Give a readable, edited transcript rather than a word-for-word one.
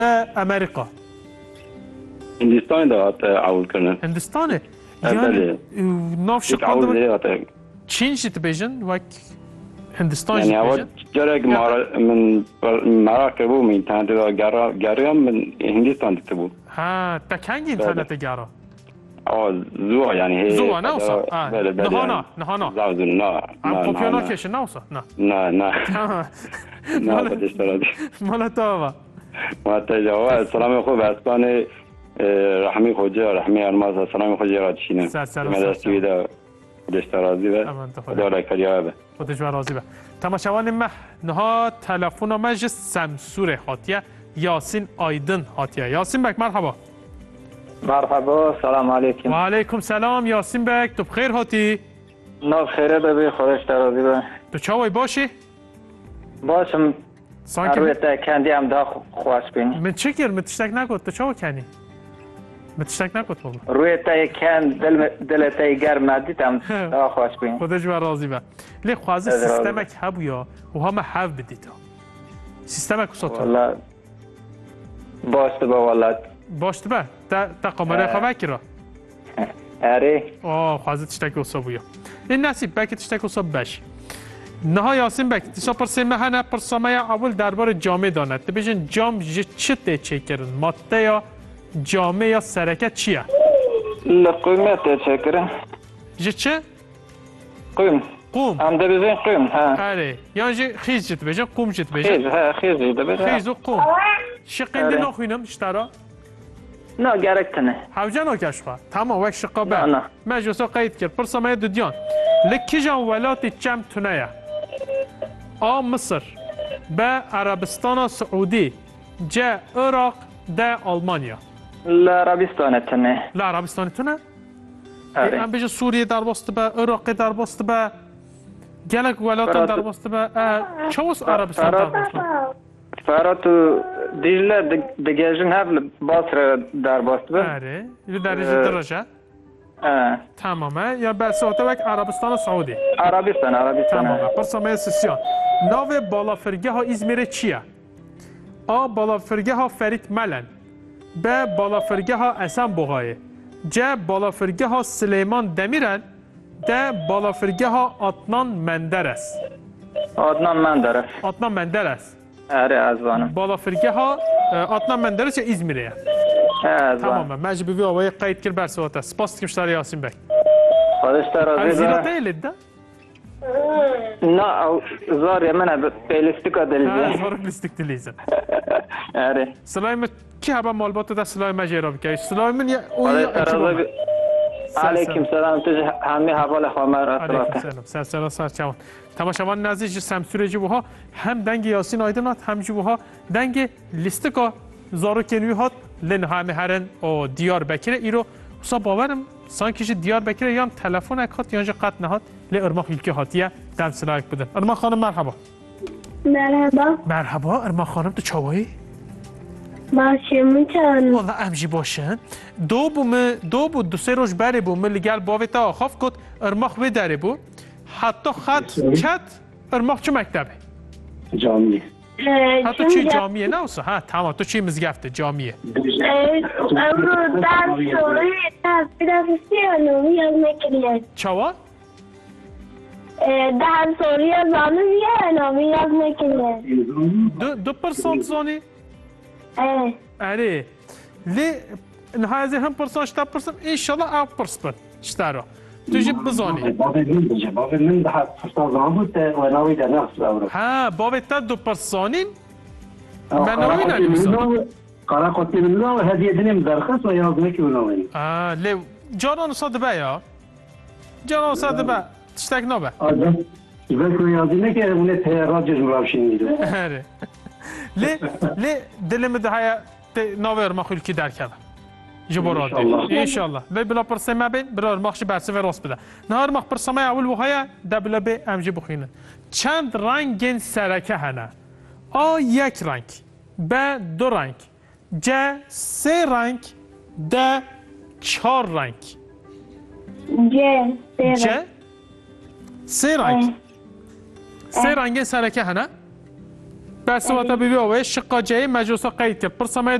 امریکا هندستان دهات عول کردن هندستانه بله ناف یک عول شقال دهات چین جت بیجن و هندستان يعني جت أول بیجن جرق من مراكب من تانت جاريان من هندستان تكتبوا ها تکنگی اینترنت گرا زوا يعني هي زوا نوصا بله بله نهانا زاوزن لا ام کپیانا کش نوصا نه نه نه بدش ترادي مالا تاوا ما تجاوز سلام خوب اسبان رحمی خوجه رحمی ارماز سلام خوجه را تشینه مدرسه ده بدش ترادي به داره کریه به خودش راضی به تماشاوان مه نها تلفن مجلس سمسور هاتیه یاسین آیدن هاتیه یاسین بک مرحبا مرحبا سلام علیکم و علیکم سلام یاسین بک تو بخیر هاتی نه خیره ببی خودش ترازی به تو چاوی باشی باشم سانکی روی تکندی هم دا خواست بینی من چه گر متشتک نکد تو چاو کنی متشتک نکد بابا روی تکند دل تی گرم ندیدم دا خواست بینی خودش بر راضی به لی خوازه سیستمک هبویا و همه هف بدیتا سیستمک کساتو والله باشته با والله باشت به تا قمره خواه را اره خوازه تشتک اصاب بویا این نصیب بکی تشتک اصاب بش نها یاسین بک تیسا پرسه مهنه پرسامه اول دربار جامعه داند ببینن جام چه ته چه کرن ماده یا جامعه یا سرکه چیه؟ لقیمت چه کرن چه؟ قیم قوم هم ده بزین قیم ها اره یعنی خیز جت بجن قوم جت بجن خیز ها خیز جت بجن خیز و قوم شقینده نخوینم اشترا نه گرک تنه حوجه نکش خواه تمام وک شقابه نه مجلسا قید کرد پرسامه دودیان لکی جان ولاتی چم تونه مصر به عربستان سعودی جا عراق ده آلمانیا لعربستان تنه لعربستان تنه؟ اره ام بیجه سوریه در باست به عراق در باست به گلک ولاتان در باست به چه وست عربستان در باست به؟ فراتو دیجله دگیجن هفل باصر در باست به؟ اره یه درجه درجه؟ تمامه یا به ساعته وک عربستان و سعودی عربستان تمامه پرسامه سیسیان ناو بالافرگه ها ازمیر چیه؟ بالافرگه ها فرید ملن ب بالافرگه ها اسن بغایه ج بالافرگه ها سلیمان دمیرن د بالافرگه ها آتنان مندرس آتنان مندرس اره ازوانم بالافرگه ها آتنان مندرس یا ازمیره تمامه مجبی بی آوای قید کر برسواته سپاس کمشتر یاسین بک خودش ترازی از زیراته ایلید ده؟ نه او زار منه پیلستیکا دلیزه زار پیلستیک دلیزه اره سلایم کی هبا مالبات ده سلایم مجیرا بکی سلایم من خودش ترازی علیکم سلام تو همه حوال خامر علیکم سلام سلام سرچوان تماشاوان نزدیک سمسور جوها هم دنگ یاسین آیدنات هم جوها دنگ لیستکا زارو کنوی هات لن همه هرن او دیار بکره ایرو وسا باورم سانکیش دیار بکره یان تلفن اکات یانجا قط نهات لی ارماخ یلکی هاتیه دم سلاک بودن ارماخ خانم مرحبا مرحبا ارماخ خانم تو چاوایی؟ باشم چند والله امجی باشن دو بود دو سه روز بره بود من لگل باوی تا آخاف کد ارماخ بداره بود حتی خط کت ارماخ چه مکتبه؟ جامعه حتی چی جامعه نه اوسا ها تمام تو چی مزگفته جامعه امرو در سوری تفیدفتی آنومی یاد نکریه چاوا؟ در سوری آنومی آنومی یاد نکریه 2% زانی؟ اره لی نهایزی هم پرسان 7% انشالله او پرسپن اشترا تو جیب بزانی بابا من ده فرصة زمان و ناوی در نقص بابا ها بابا تا 2% من ناوی نانی بزان قرار قطعی من ناوی هدیه دنیم درخص و یازمه که ناوی لی جانان صد با یا جانان صد با تشتک نابه بلکه یازمه که اونه تهراجش مرابشین میده لی دلم ده های ناوی ارماخیل کی در کرده جبرات انشالله لی بلا پرسه ما بین بلا ارماخش برسه و راست بده نه ارماخ پرسه اول وهای دبلا به امجی بخینه چند رنگ سرکه هنه یک رنگ ب 2 رنگ ج 3 رنگ د 4 رنگ ج 3 رنگ 3 رنگ سرکه هنه ب bersiva te bivê wê şiqa ceyê mecosa qeyt kir. Pirsa me